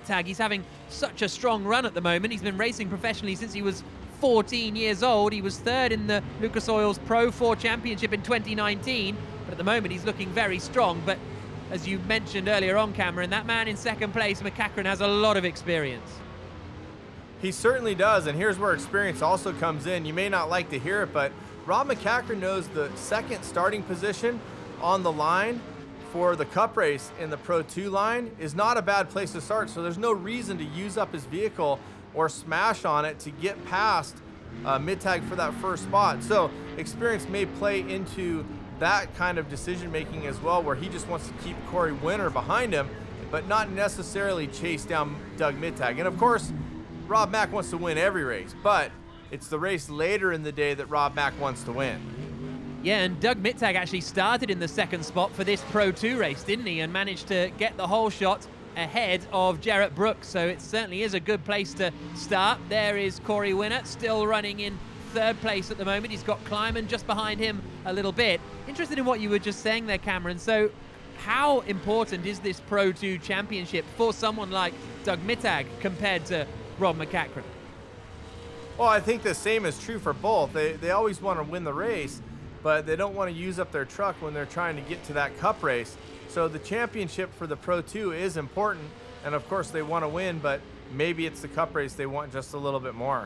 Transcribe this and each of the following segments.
Mittag. He's having such a strong run at the moment. He's been racing professionally since he was 14 years old. He was third in the Lucas Oil's Pro 4 Championship in 2019, but at the moment he's looking very strong. But as you mentioned earlier on, Cameron, that man in second place, McCachran, has a lot of experience. He certainly does, and here's where experience also comes in. You may not like to hear it, but Rob McCachran knows the second starting position on the line for the Cup race in the Pro 2 line is not a bad place to start, so there's no reason to use up his vehicle or smash on it to get past Mittag for that first spot. So experience may play into that kind of decision making as well, where he just wants to keep Corey Winter behind him, but not necessarily chase down Doug Mittag. And of course, Rob Mack wants to win every race, but it's the race later in the day that Rob Mack wants to win. Yeah, and Doug Mittag actually started in the second spot for this Pro 2 race, didn't he? And managed to get the whole shot ahead of Jarrett Brooks. So it certainly is a good place to start. There is Corey Winner, still running in third place at the moment. He's got Kleiman just behind him a little bit. Interested in what you were just saying there, Cameron. So how important is this Pro 2 championship for someone like Doug Mittag compared to Rob McCachran? Well, I think the same is true for both. They always want to win the race, but they don't want to use up their truck when they're trying to get to that Cup race. So the championship for the Pro 2 is important, and of course they want to win, but maybe it's the Cup race they want just a little bit more.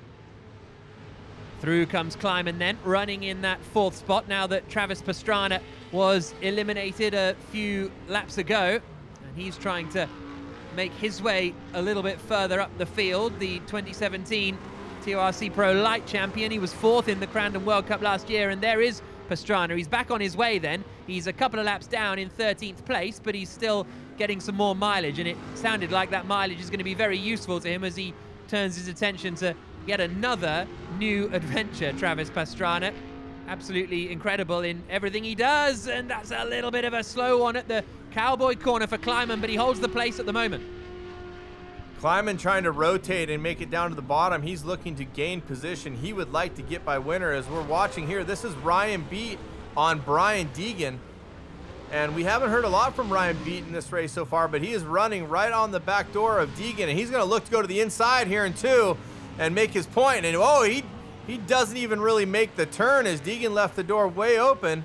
Through comes Kleiman then, running in that fourth spot now that Travis Pastrana was eliminated a few laps ago, and he's trying to make his way a little bit further up the field. The 2017 TORC Pro Light champion. He was fourth in the Crandon World Cup last year, and there is Pastrana. He's back on his way then. He's a couple of laps down in 13th place, but he's still getting some more mileage, and it sounded like that mileage is going to be very useful to him as he turns his attention to yet another new adventure. Travis Pastrana, absolutely incredible in everything he does, and that's a little bit of a slow one at the cowboy corner for Kleiman, but he holds the place at the moment. Kleiman trying to rotate and make it down to the bottom. He's looking to gain position. He would like to get by Winter. As we're watching here, this is Ryan Beat on Brian Deegan. And we haven't heard a lot from Ryan Beat in this race so far, but he is running right on the back door of Deegan, and he's going to look to go to the inside here in two and make his point. And oh, he doesn't even really make the turn as Deegan left the door way open.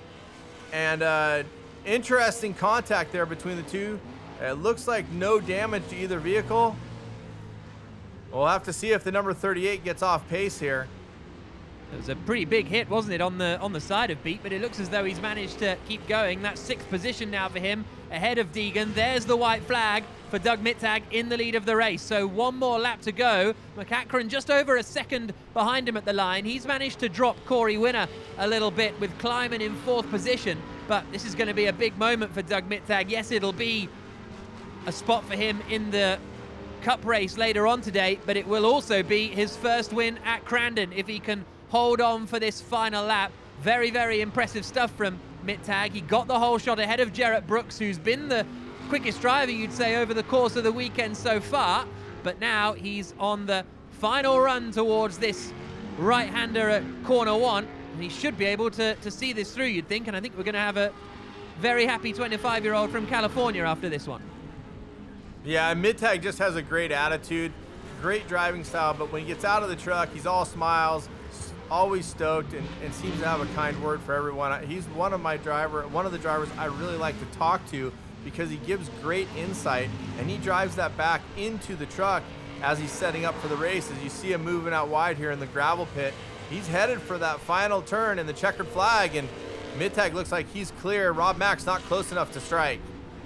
And interesting contact there between the two. It looks like no damage to either vehicle. We'll have to see if the number 38 gets off pace here. It was a pretty big hit, wasn't it, on the side of Beat, but it looks as though he's managed to keep going. That's sixth position now for him, ahead of Deegan. There's the white flag for Doug Mittag in the lead of the race. So one more lap to go. McCachran just over a second behind him at the line. He's managed to drop Corey Winner a little bit with Kleiman in fourth position, but this is going to be a big moment for Doug Mittag. Yes, it'll be a spot for him in the Cup race later on today, but it will also be his first win at Crandon if he can hold on for this final lap. Very, very impressive stuff from Mittag. He got the whole shot ahead of Jarrett Brooks, who's been the quickest driver, you'd say, over the course of the weekend so far, but now he's on the final run towards this right-hander at corner one, and he should be able to see this through, you'd think, and I think we're going to have a very happy 25-year-old from California after this one. Yeah, Mittag just has a great attitude, great driving style, but when he gets out of the truck, he's all smiles, always stoked, and seems to have a kind word for everyone. He's one of the drivers I really like to talk to because he gives great insight, and he drives that back into the truck as he's setting up for the race. As you see him moving out wide here in the gravel pit, he's headed for that final turn in the checkered flag, and Mittag looks like he's clear. Rob Mack's not close enough to strike.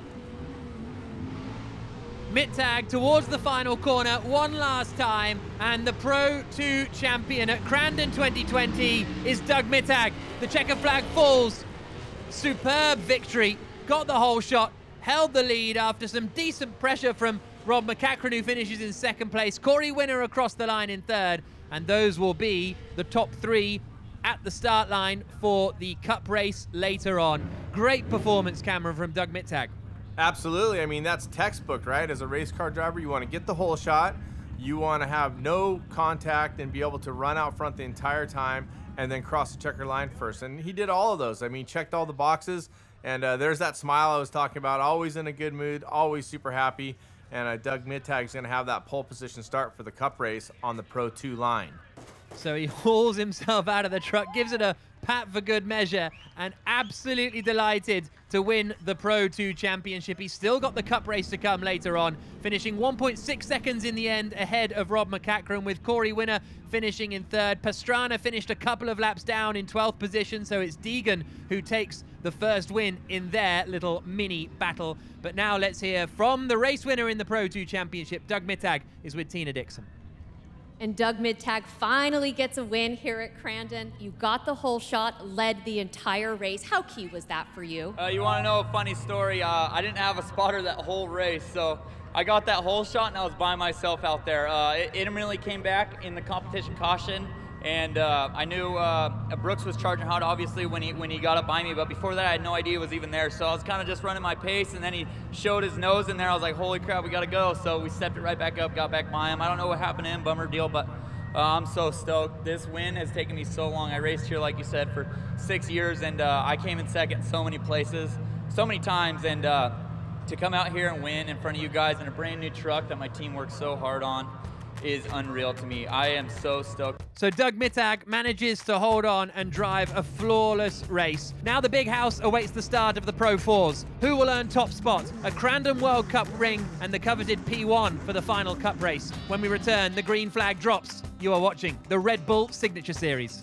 Mittag towards the final corner one last time, and the Pro 2 champion at Crandon 2020 is Doug Mittag. The checker flag falls. Superb victory. Got the whole shot. Held the lead after some decent pressure from Rob McCachran, who finishes in second place. Corey Winner across the line in third. And those will be the top three at the start line for the Cup race later on. Great performance, Cameron, from Doug Mittag. Absolutely. I mean, that's textbook, right? As a race car driver, you want to get the whole shot. You want to have no contact and be able to run out front the entire time and then cross the checker line first. And he did all of those. I mean, checked all the boxes. And there's that smile I was talking about. Always in a good mood, always super happy. and Doug Mittag is going to have that pole position start for the Cup race on the Pro 2 line. So he hauls himself out of the truck, gives it a pat for good measure, and absolutely delighted to win the Pro 2 Championship. He's still got the Cup race to come later on, finishing 1.6 seconds in the end ahead of Rob McCachran, with Corey Winner finishing in third. Pastrana finished a couple of laps down in 12th position, so it's Deegan who takes the first win in their little mini battle. But now let's hear from the race winner in the Pro 2 Championship. Doug Mittag is with Tina Dixon. And Doug Mittag finally gets a win here at Crandon. You got the whole shot, led the entire race. How key was that for you? You want to know a funny story? I didn't have a spotter that whole race, so I got that whole shot and I was by myself out there. It intermittently came back in the competition caution, and I knew Brooks was charging hard, obviously, when he got up by me, but before that I had no idea he was even there, so I was kind of just running my pace, and then he showed his nose in there. I was like, holy crap, we got to go. So we stepped it right back up, got back by him. I don't know what happened to him, bummer deal, but I'm so stoked. This win has taken me so long. I raced here, like you said, for 6 years, and I came in second so many places, so many times, and to come out here and win in front of you guys in a brand new truck that my team worked so hard on is unreal to me. I am so stoked. So Doug Mittag manages to hold on and drive a flawless race. Now the big house awaits the start of the Pro 4s. Who will earn top spot? A Crandon World Cup ring and the coveted P1 for the final Cup race. When we return, the green flag drops. You are watching the Red Bull Signature Series.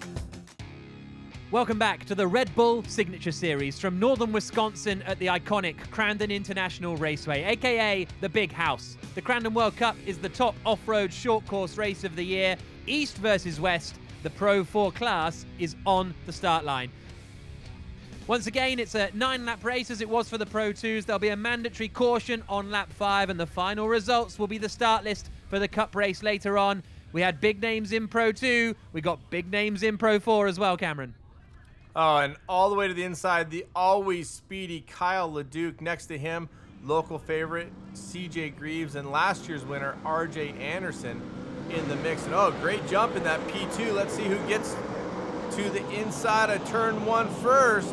Welcome back to the Red Bull Signature Series from northern Wisconsin at the iconic Crandon International Raceway, aka the Big House. The Crandon World Cup is the top off-road short course race of the year. East versus West, the Pro 4 class is on the start line. Once again, it's a 9-lap race as it was for the Pro 2s. There'll be a mandatory caution on lap 5, and the final results will be the start list for the Cup race later on. We had big names in Pro 2. We got big names in Pro 4 as well, Cameron. Oh, and all the way to the inside, the always speedy Kyle LeDuc. Next to him, local favorite CJ Greaves, and last year's winner RJ Anderson in the mix. And oh, great jump in that P2. Let's see who gets to the inside of turn 1 first.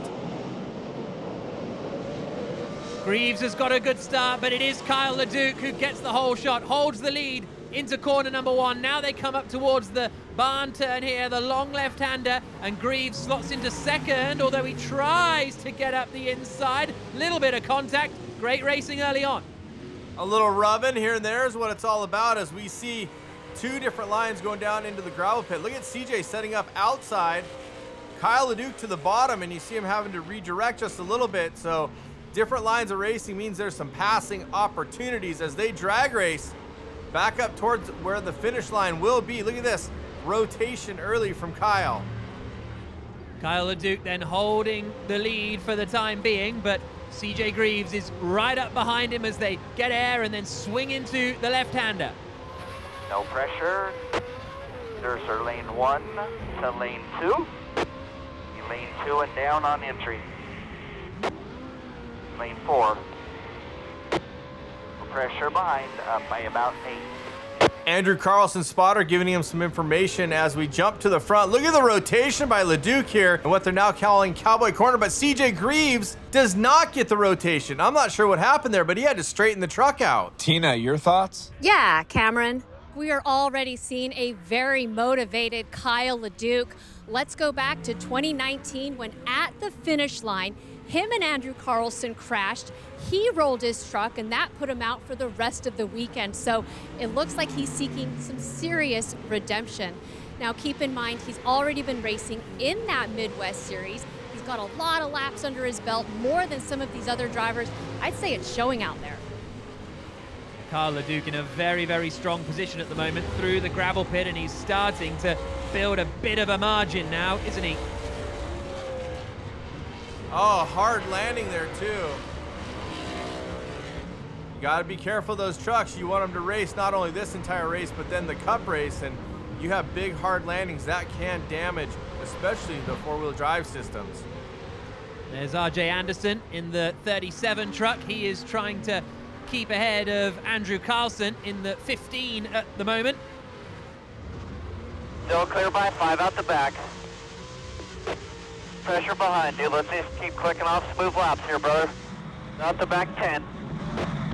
Greaves has got a good start, but it is Kyle LeDuc who gets the whole shot, holds the lead into corner number 1. Now they come up towards the barn turn here, the long left-hander, and Greaves slots into second, although he tries to get up the inside. Little bit of contact. Great racing early on. A little rubbing here and there is what it's all about, as we see 2 different lines going down into the gravel pit. Look at CJ setting up outside, Kyle LeDuc to the bottom, and you see him having to redirect just a little bit. So different lines of racing means there's some passing opportunities as they drag race back up towards where the finish line will be. Look at this rotation early from Kyle. Kyle LeDuc then holding the lead for the time being, but CJ Greaves is right up behind him as they get air and then swing into the left-hander. No pressure. There's our lane 1 to lane 2. Lane 2 and down on entry. Lane 4. Pressure behind, up by about 8. Andrew Carlson spotter giving him some information as we jump to the front. Look at the rotation by LeDuc here and what they're now calling Cowboy Corner, but CJ Greaves does not get the rotation. I'm not sure what happened there, but he had to straighten the truck out. Tina, your thoughts? Yeah, Cameron. We are already seeing a very motivated Kyle LeDuc. Let's go back to 2019 when at the finish line, him and Andrew Carlson crashed. He rolled his truck, and that put him out for the rest of the weekend. So it looks like he's seeking some serious redemption. Now, keep in mind, he's already been racing in that Midwest Series. He's got a lot of laps under his belt, more than some of these other drivers. I'd say it's showing out there. Kyle LeDuc in a very, very strong position at the moment through the gravel pit, and he's starting to build a bit of a margin now, isn't he? Oh, hard landing there too. You gotta be careful of those trucks. You want them to race not only this entire race, but then the Cup race, and you have big hard landings that can damage, especially the 4-wheel drive systems. There's RJ Anderson in the 37 truck. He is trying to keep ahead of Andrew Carlson in the 15 at the moment. Still clear by 5 out the back. Pressure behind you. Let's just keep clicking off smooth laps here, brother. Out the back 10.